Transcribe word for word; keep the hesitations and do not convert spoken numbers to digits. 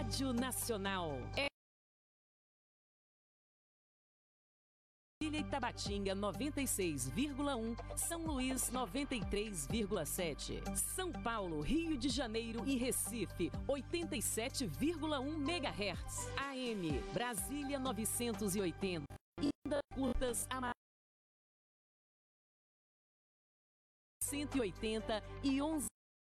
Rádio Nacional. É Ilha Itabatinga noventa e seis vírgula um, São Luís noventa e três vírgula sete, São Paulo, Rio de Janeiro e Recife oitenta e sete vírgula um megahertz, A M Brasília novecentos e oitenta, Onda curtas a cento e oitenta e onze